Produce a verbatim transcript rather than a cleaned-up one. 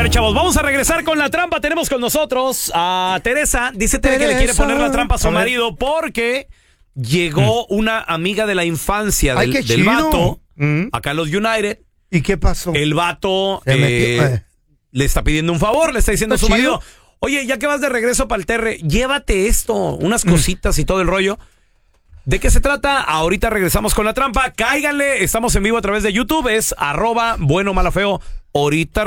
ver, chavos, vamos a regresar con la trampa. Tenemos con nosotros a Teresa. Dice Tere que le quiere poner la trampa a su marido porque llegó mm. una amiga de la infancia del, Ay, del vato, mm. acá en los United. ¿Y qué pasó? El vato eh, eh. le está pidiendo un favor, le está diciendo a su marido, oye, ya que vas de regreso para el Terre, llévate esto, unas cositas mm. y todo el rollo. ¿De qué se trata? Ahorita regresamos con la trampa. Cáiganle, estamos en vivo a través de YouTube, es arroba bueno malafeo. Ahorita